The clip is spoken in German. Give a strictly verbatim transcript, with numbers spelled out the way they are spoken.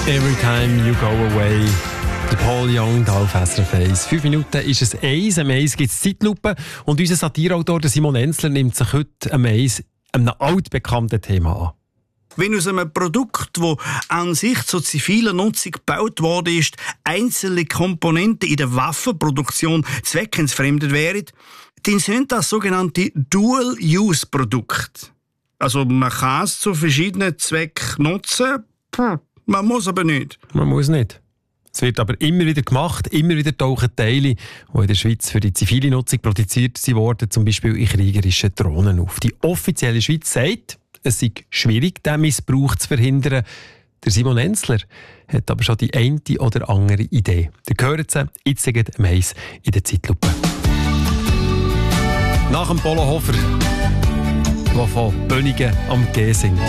Every time you go away. Der Paul Young, da auf S R F eins. Fünf Minuten ist es eins, am eins gibt es Zeitlupe. Und unser Satireautor Simon Enzler nimmt sich heute am eins einem altbekannten Thema an. Wenn aus einem Produkt, das an sich zur zivilen Nutzung gebaut worden ist, einzelne Komponenten in der Waffenproduktion zweckentfremdet wären, dann sind das sogenannte Dual-Use-Produkte. Also man kann es zu verschiedenen Zwecken nutzen, man muss aber nicht. Man muss nicht. Es wird aber immer wieder gemacht, immer wieder tauchen Teile, die in der Schweiz für die zivile Nutzung produziert wurden, zum Beispiel in kriegerischen Drohnen auf. Die offizielle Schweiz sagt, es sei schwierig, diesen Missbrauch zu verhindern. Der Simon Enzler hat aber schon die eine oder andere Idee. Ihr hört sie jetzt am eins in der Zeitlupe. Nach dem Polo Hofer, der von Bönigen am G singt.